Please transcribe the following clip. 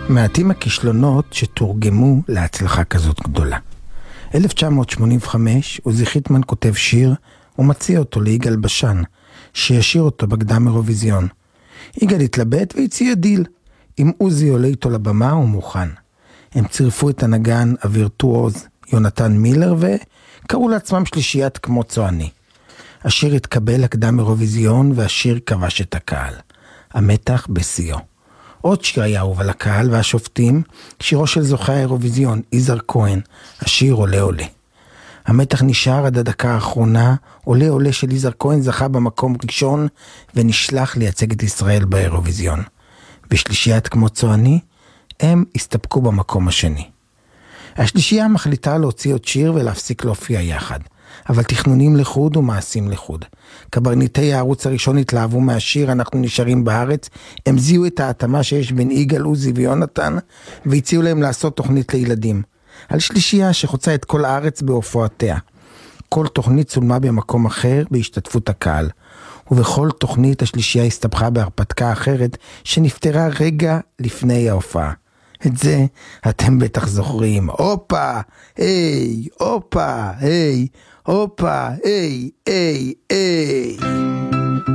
מעטים הכישלונות שתורגמו להצלחה כזאת גדולה. 1985, עוזי חיטמן כותב שיר ומציע אותו ליגאל בשן, שישיר אותו בקדם אירוויזיון. יגאל התלבט והציע דיל. אם עוזי עולה איתו לבמה הוא מוכן. הם צירפו את הנגן הווירטואוז יונתן מילר וקראו לעצמם שלישיית כמו צועני. השיר התקבל לקדם אירוויזיון והשיר כבש את הקהל. המתח בשיאו. עוד שיר היה אהוב על הקהל והשופטים, שירו של זוכה האירוויזיון, יזהר כהן, השיר עולה עולה. המתח נשאר עד הדקה האחרונה, עולה עולה של יזהר כהן זכה במקום ראשון, ונשלח לייצג את ישראל באירוויזיון. בשלישיית כמו צועני, הם הסתפקו במקום השני. השלישייה מחליטה להוציא עוד שיר ולהפסיק להופיע יחד. אבל תכנונים לחוד ומעשים לחוד. קברניטי הערוץ הראשון התלהבו מהשיר אנחנו נשארים בארץ, הם זיהו את ההתאמה שיש בין יגאל, עוזי ויונתן, והציעו להם לעשות תוכנית לילדים. על שלישייה שחוצה את כל הארץ בהופעותיה. כל תוכנית צולמה במקום אחר בהשתתפות הקהל. ובכל תוכנית השלישייה הסתבכה בהרפתקה אחרת שנפטרה רגע לפני ההופעה. את זה אתם בטח זוכרים. אופה, היי, אופה, היי, אופה, היי, היי, היי.